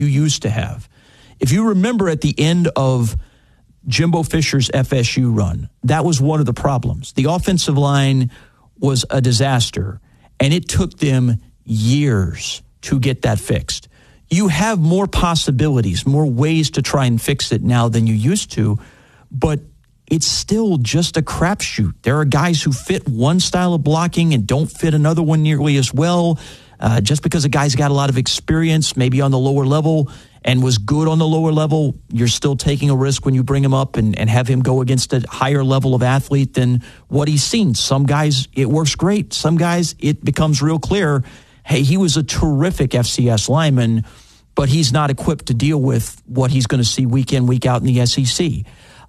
you used to have. If you remember at the end of Jimbo Fisher's FSU run, that was one of the problems. The offensive line was a disaster, and it took them years to get that fixed. You have more possibilities, more ways to try and fix it now than you used to, but it's still just a crapshoot. There are guys who fit one style of blocking and don't fit another one nearly as well. Just because a guy's got a lot of experience, maybe on the lower level, and was good on the lower level, you're still taking a risk when you bring him up and have him go against a higher level of athlete than what he's seen. Some guys, it works great. Some guys, it becomes real clear, hey, he was a terrific FCS lineman, but he's not equipped to deal with what he's going to see week in, week out in the SEC.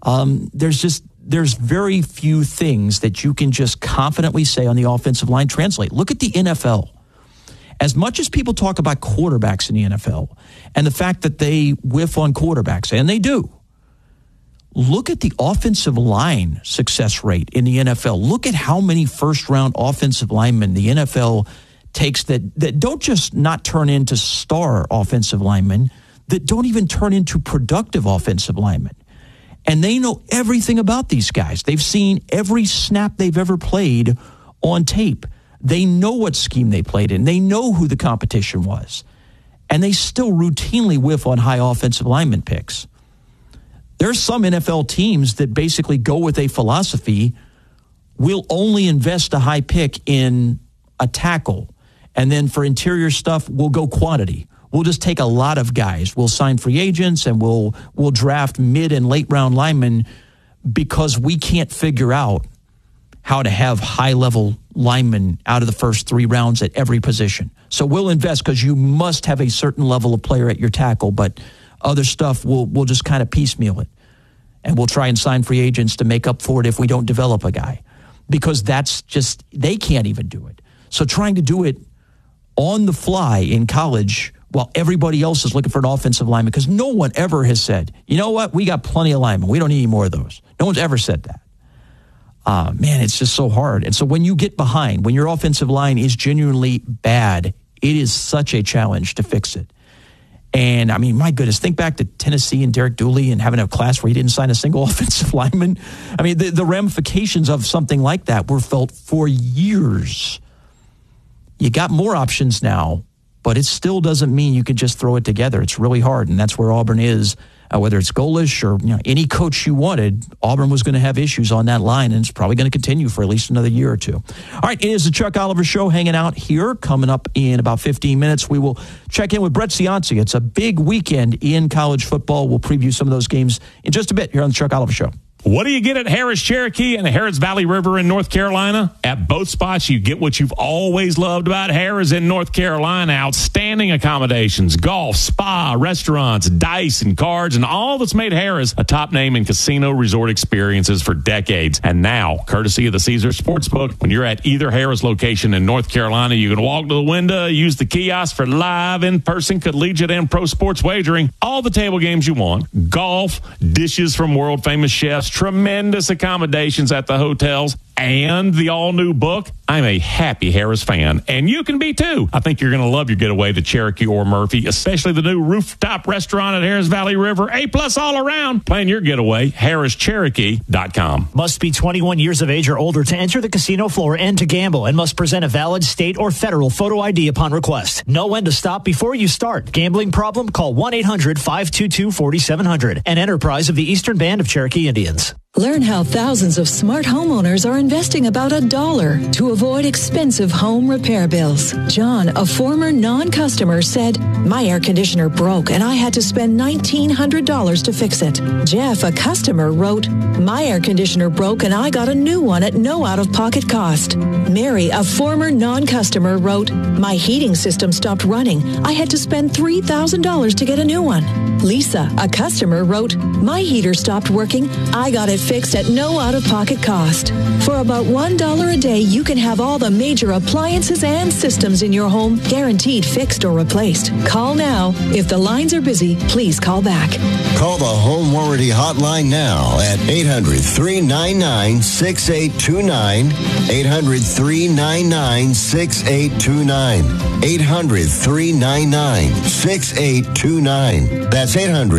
There's very few things that you can just confidently say on the offensive line translate. Look at the NFL. As much as people talk about quarterbacks in the NFL and the fact that they whiff on quarterbacks, and they do, look at the offensive line success rate in the NFL. Look at how many first-round offensive linemen the NFL takes that don't just not turn into star offensive linemen, that don't even turn into productive offensive linemen. And they know everything about these guys. They've seen every snap they've ever played on tape. They know what scheme they played in. They know who the competition was. And they still routinely whiff on high offensive lineman picks. There's some NFL teams that basically go with a philosophy, we'll only invest a high pick in a tackle. And then for interior stuff, we'll go quantity. We'll just take a lot of guys. We'll sign free agents and we'll draft mid and late round linemen because we can't figure out how to have high-level linemen out of the first 3 rounds at every position. So we'll invest because you must have a certain level of player at your tackle, but other stuff, we'll just kind of piecemeal it. And we'll try and sign free agents to make up for it if we don't develop a guy. Because that's just, they can't even do it. So trying to do it on the fly in college while everybody else is looking for an offensive lineman, because no one ever has said, you know what, we got plenty of linemen. We don't need any more of those. No one's ever said that. Man, it's just so hard. And so when you get behind, when your offensive line is genuinely bad, it is such a challenge to fix it. And, I mean, my goodness, think back to Tennessee and Derek Dooley and having a class where he didn't sign a single offensive lineman. I mean, the ramifications of something like that were felt for years. You got more options now, but it still doesn't mean you can just throw it together. It's really hard, and that's where Auburn is. Whether it's Golish or any coach you wanted, Auburn was going to have issues on that line, and it's probably going to continue for at least another year or two. All right, it is the Chuck Oliver Show hanging out here. Coming up in about 15 minutes, we will check in with Brett Cianci. It's a big weekend in college football. We'll preview some of those games in just a bit here on the Chuck Oliver Show. What do you get at Harris Cherokee and the Harris Valley River in North Carolina? At both spots, you get what you've always loved about Harris in North Carolina. Outstanding accommodations, golf, spa, restaurants, dice, and cards, and all that's made Harris a top name in casino resort experiences for decades. And now, courtesy of the Caesars Sportsbook, when you're at either Harris location in North Carolina, you can walk to the window, use the kiosk for live, in-person, collegiate, and pro sports wagering. All the table games you want, golf, dishes from world-famous chefs, tremendous accommodations at the hotels, and the all-new book. I'm a happy Harris fan, and you can be too. I think you're going to love your getaway to Cherokee or Murphy, especially the new rooftop restaurant at Harris Valley River. A+ all around. Plan your getaway, HarrisCherokee.com. Must be 21 years of age or older to enter the casino floor and to gamble, and must present a valid state or federal photo ID upon request. Know when to stop before you start. Gambling problem? Call 1-800-522-4700. An enterprise of the Eastern Band of Cherokee Indians. Learn how thousands of smart homeowners are investing about $1 to avoid expensive home repair bills. John, a former non-customer, said, "My air conditioner broke and I had to spend $1,900 to fix it." Jeff, a customer, wrote, "My air conditioner broke and I got a new one at no out-of-pocket cost." Mary, a former non-customer, wrote, "My heating system stopped running. I had to spend $3,000 to get a new one." Lisa, a customer, wrote, "My heater stopped working. I got it fixed at no out-of-pocket cost. For about $1 a day, you can have all the major appliances and systems in your home guaranteed fixed or replaced. Call now. If the lines are busy, please call back. Call the Home Warranty Hotline now at 800-399-6829. 800-399-6829. 800-399-6829. That's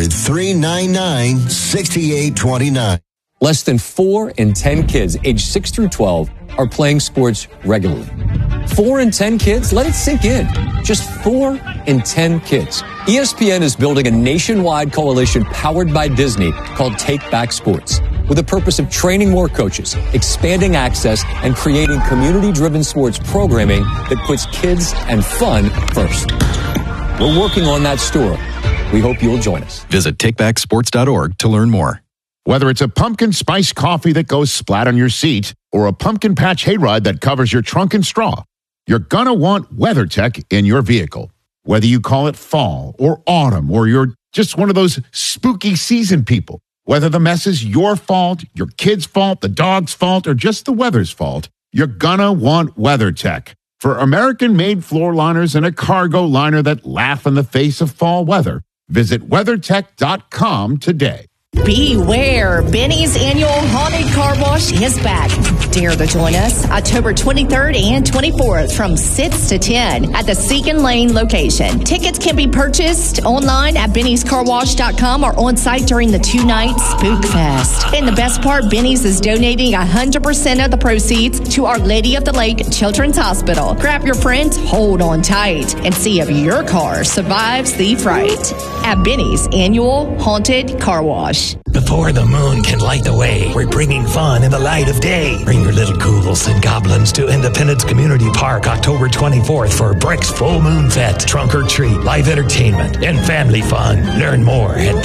800-399-6829. Less than 4 in 10 kids aged 6 through 12 are playing sports regularly. 4 in 10 kids? Let it sink in. Just 4 in 10 kids. ESPN is building a nationwide coalition powered by Disney called Take Back Sports, with the purpose of training more coaches, expanding access, and creating community-driven sports programming that puts kids and fun first. We're working on that story. We hope you'll join us. Visit takebacksports.org to learn more. Whether it's a pumpkin spice coffee that goes splat on your seat or a pumpkin patch hayride that covers your trunk and straw, you're going to want WeatherTech in your vehicle. Whether you call it fall or autumn or you're just one of those spooky season people, whether the mess is your fault, your kid's fault, the dog's fault, or just the weather's fault, you're going to want WeatherTech. For American-made floor liners and a cargo liner that laugh in the face of fall weather, visit WeatherTech.com today. Beware, Benny's annual Haunted Car Wash is back. Dare to join us October 23rd and 24th from 6 to 10 at the Seacon Lane location. Tickets can be purchased online at bennyscarwash.com or on site during the 2-night Spook Fest. And the best part, Benny's is donating 100% of the proceeds to Our Lady of the Lake Children's Hospital. Grab your friends, hold on tight, and see if your car survives the fright at Benny's annual Haunted Car Wash. Before the moon can light the way, we're bringing fun in the light of day. Bring your little ghouls and goblins to Independence Community Park October 24th for Breck's Full Moon Fete, trunk or treat, live entertainment, and family fun. Learn more at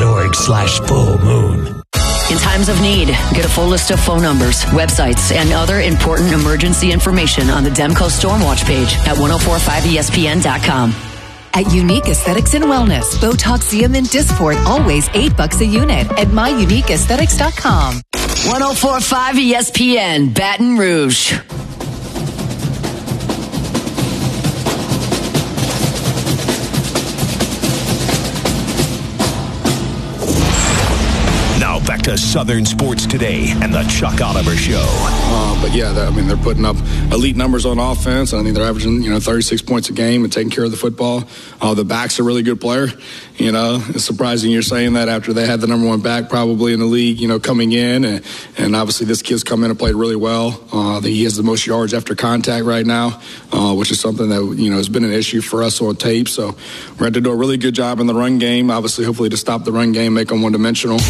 breck.org/fullmoon. In times of need, get a full list of phone numbers, websites, and other important emergency information on the Demco Stormwatch page at 1045ESPN.com. At Unique Aesthetics and Wellness, Botox, Xeomin, and Dysport, always $8 a unit at myuniqueaesthetics.com. 1045 ESPN, Baton Rouge. Now back to Southern Sports Today and the Chuck Oliver Show. But yeah, they're putting up elite numbers on offense. I think they're averaging 36 points a game and taking care of the football. The back's a really good player. It's surprising you're saying that after they had the number one back probably in the league, coming in, and obviously this kid's come in and played really well. I think he has the most yards after contact right now, which is something that has been an issue for us on tape. So we're going to do a really good job in the run game. Obviously, hopefully to stop the run game, make them one-dimensional.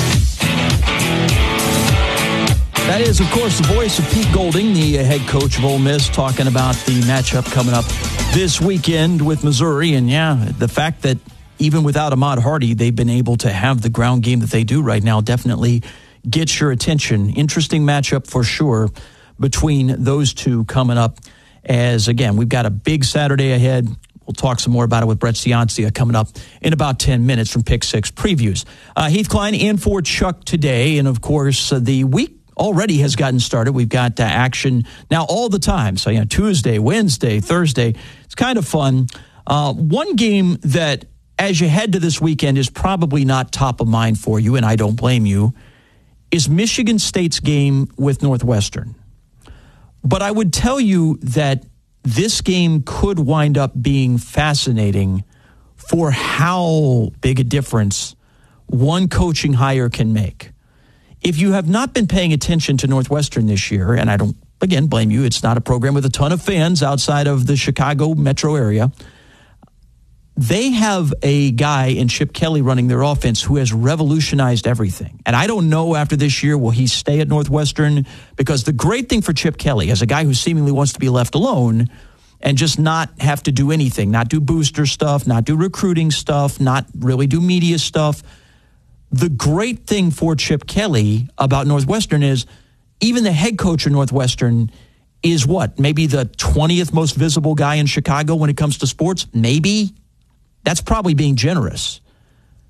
That is, of course, the voice of Pete Golding, the head coach of Ole Miss, talking about the matchup coming up this weekend with Missouri. And, yeah, the fact that even without Ahmad Hardy, they've been able to have the ground game that they do right now definitely gets your attention. Interesting matchup for sure between those two coming up as, again, we've got a big Saturday ahead. We'll talk some more about it with Brett Ciancia coming up in about 10 minutes from Pick 6 Previews. Heath Klein in for Chuck today. And, of course, the week already has gotten started. We've got action now all the time. So, Tuesday, Wednesday, Thursday. It's kind of fun. One game that, as you head to this weekend, is probably not top of mind for you, and I don't blame you, is Michigan State's game with Northwestern. But I would tell you that this game could wind up being fascinating for how big a difference one coaching hire can make. If you have not been paying attention to Northwestern this year, and I don't, again, blame you, it's not a program with a ton of fans outside of the Chicago metro area. They have a guy in Chip Kelly running their offense who has revolutionized everything. And I don't know after this year, will he stay at Northwestern? Because the great thing for Chip Kelly, as a guy who seemingly wants to be left alone and just not have to do anything, not do booster stuff, not do recruiting stuff, not really do media stuff. The great thing for Chip Kelly about Northwestern is even the head coach of Northwestern is what? Maybe the 20th most visible guy in Chicago when it comes to sports? Maybe. That's probably being generous.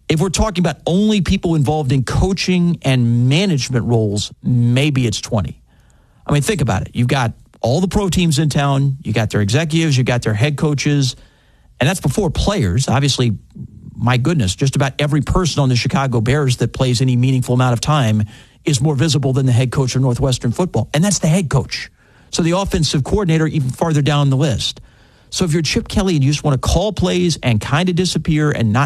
If we're talking about only people involved in coaching and management roles, maybe it's 20. I mean, think about it. You've got all the pro teams in town. You got their executives. You got their head coaches. And that's before players. Obviously, my goodness, just about every person on the Chicago Bears that plays any meaningful amount of time is more visible than the head coach of Northwestern football. And that's the head coach. So the offensive coordinator even farther down the list. So if you're Chip Kelly and you just want to call plays and kind of disappear and not